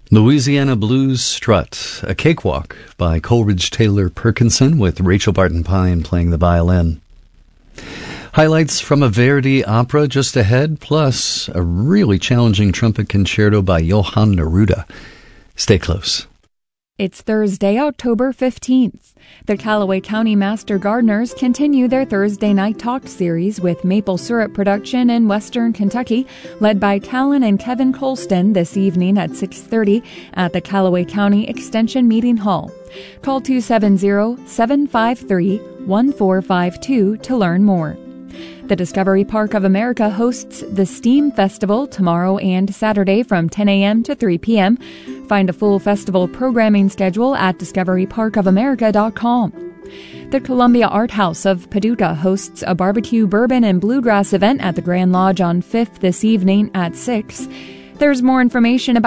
Louisiana Blues Strut, a cakewalk by Coleridge Taylor Perkinson with Rachel Barton Pine playing the violin. Highlights from a Verdi opera just ahead, plus a really challenging trumpet concerto by Johann Neruda. Stay close. It's Thursday, October 15th. The Callaway County Master Gardeners continue their Thursday Night Talk series with maple syrup production in western Kentucky, led by Callan and Kevin Colston this evening at 6:30 at the Callaway County Extension Meeting Hall. Call 270-753-1452 to learn more. The Discovery Park of America hosts the STEAM Festival tomorrow and Saturday from 10 a.m. to 3 p.m. Find a full festival programming schedule at discoveryparkofamerica.com. The Columbia Art House of Paducah hosts a barbecue, bourbon, and bluegrass event at the Grand Lodge on 5th this evening at 6. There's more information about